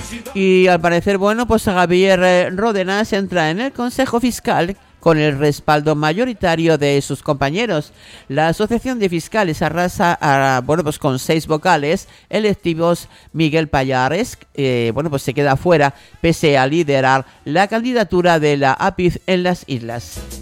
Y al parecer, bueno, pues Javier Ródenas entra en el Consejo Fiscal con el respaldo mayoritario de sus compañeros. La Asociación de Fiscales arrasa pues con 6 vocales electivos. Miguel Pallares, pues se queda fuera pese a liderar la candidatura de la APIF en las islas.